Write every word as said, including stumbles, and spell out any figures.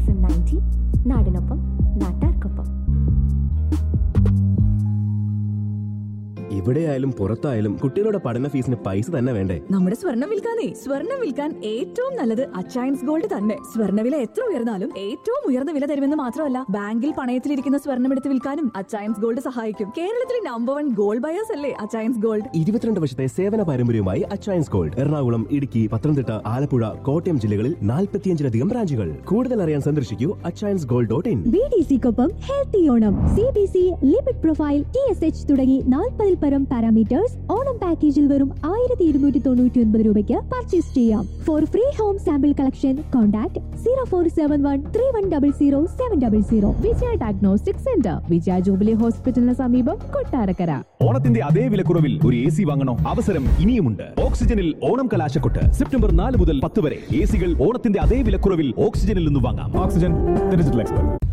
F M ninety നാടിനൊപ്പം നാട്ടാർക്കൊപ്പം. ഇവിടെയായാലും പുറത്തായാലും കുട്ടികളുടെ പഠന ഫീസിന് പൈസ തന്നെ വേണ്ടേ? നമ്മുടെ സ്വർണം വിൽക്കാനേ സ്വർണം വിൽക്കാൻ ഏറ്റവും നല്ലത് അച്ചയൻസ് ഗോൾഡ് തന്നെ. സ്വർണ്ണവില എത്ര ഉയർന്നാലും ഏറ്റവും ഉയർന്ന വില തരുമെന്ന് മാത്രമല്ല, ബാങ്കിൽ പണയത്തിലിരിക്കുന്ന സ്വർണം എടുത്ത് വിൽക്കാനും അച്ചയൻസ് ഗോൾഡ് സഹായിക്കും. കേരളത്തിലെ നമ്പർ വൺ ഗോൾഡ് ബയേഴ്സ് അല്ലേ അച്ചയൻസ് ഗോൾഡ്. ഇരുപത്തിരണ്ട് വർഷത്തെ സേവന പാരമ്പര്യവുമായി അച്ചയൻസ് ഗോൾഡ് എറണാകുളം, ഇടുക്കി, പത്തനംതിട്ട, ആലപ്പുഴ, കോട്ടയം ജില്ലകളിൽ നാൽപ്പത്തിയഞ്ചിലധികം ബ്രാഞ്ചുകൾ. കൂടുതൽ അറിയാൻ സന്ദർശിക്കൂ Achayans gold dot in. B D സിക്കൊപ്പം healthy Onam, C B C, limit profile, T S H തുടങ്ങി നാൽപ്പതിൽ പരം പാരാമീറ്റേഴ്സ് ഓണം പാക്കേജിൽ വെറും ആയിരത്തി ഇരുന്നൂറ്റി തൊണ്ണൂറ്റി ഒൻപത് രൂപയ്ക്ക് പർച്ചേസ് ചെയ്യാം. Four free home sample collection contact zero four seven one three one double zero seven double zero. വിജയ ഡയഗ്നോസ്റ്റിക് സെന്റർ, വിജയ ജൂബിലി ഹോസ്പിറ്റലിന് സമീപം, കൊട്ടാരക്കര. ഓണത്തിന്റെ അതേ വിലക്കുറവിൽ ഒരു എ സി വാങ്ങണോ? അവസരം ഇനിയുമുണ്ട്. ഓക്സിജനിൽ ഓണം കലാശക്കൊട്ട് സെപ്റ്റംബർ നാല് മുതൽ പത്ത് വരെ. എ സികൾ ഓണത്തിന്റെ അതേ വിലക്കുറവിൽ ഓക്സിജനിൽ നിന്ന് വാങ്ങാം. Oxygen digital expert.